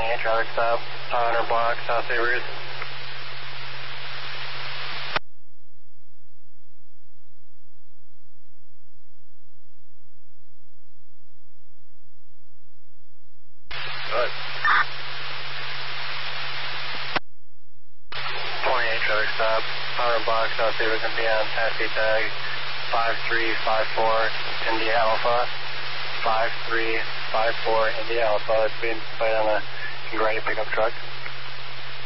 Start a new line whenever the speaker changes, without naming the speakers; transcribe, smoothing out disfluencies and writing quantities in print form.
28 traffic stop, 500 block, South Sabres. Good. 28 traffic stop, 500 block, South Sabres, going to be on taxi tag 5354 India Alpha. 5354 India Alpha. It's being played on a gray pickup truck.